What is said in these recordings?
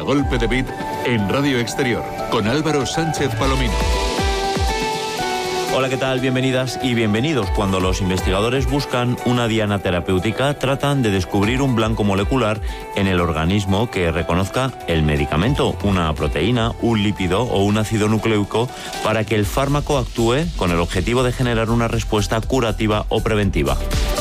golpe de beat en Radio Exterior con Álvaro Sánchez Palomino. Hola, ¿qué tal? Bienvenidas y bienvenidos. Cuando los investigadores buscan una diana terapéutica, tratan de descubrir un blanco molecular en el organismo que reconozca el medicamento, una proteína, un lípido o un ácido nucleico, para que el fármaco actúe con el objetivo de generar una respuesta curativa o preventiva.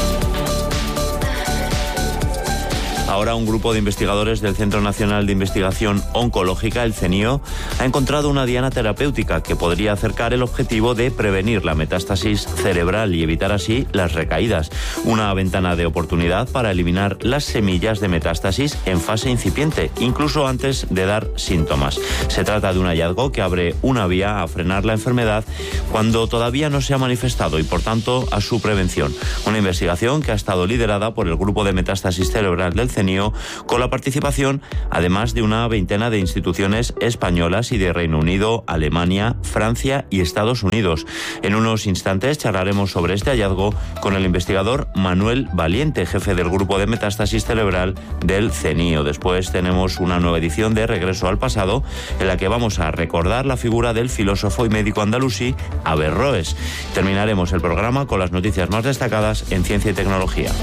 Ahora un grupo de investigadores del Centro Nacional de Investigación Oncológica, el CNIO, ha encontrado una diana terapéutica que podría acercar el objetivo de prevenir la metástasis cerebral y evitar así las recaídas. Una ventana de oportunidad para eliminar las semillas de metástasis en fase incipiente, incluso antes de dar síntomas. Se trata de un hallazgo que abre una vía a frenar la enfermedad cuando todavía no se ha manifestado y, por tanto, a su prevención. Una investigación que ha estado liderada por el Grupo de Metástasis Cerebral del CNIO, con la participación, además, de una veintena de instituciones españolas y de Reino Unido, Alemania, Francia y Estados Unidos. En unos instantes charlaremos sobre este hallazgo con el investigador Manuel Valiente, jefe del Grupo de Metástasis Cerebral del CNIO. Después tenemos una nueva edición de Regreso al Pasado, en la que vamos a recordar la figura del filósofo y médico andalusí Averroes. Terminaremos el programa con las noticias más destacadas en ciencia y tecnología.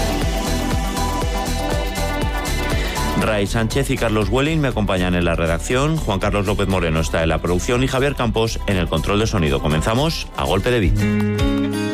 Ray Sánchez y Carlos Welling me acompañan en la redacción, Juan Carlos López Moreno está en la producción y Javier Campos en el control de sonido. Comenzamos a golpe de beat.